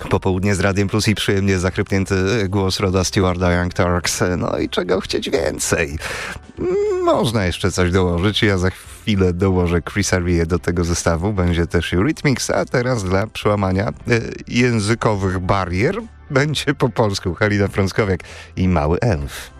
Popołudnie z Radiem Plus i przyjemnie zachrypnięty głos Roda Stewarda Young Turks. No i czego chcieć więcej? Można jeszcze coś dołożyć. Ja za chwilę dołożę Chrisa Ria do tego zestawu. Będzie też Eurythmics, a teraz dla przełamania językowych barier będzie po polsku Halina Frąckowiak i Mały Elf.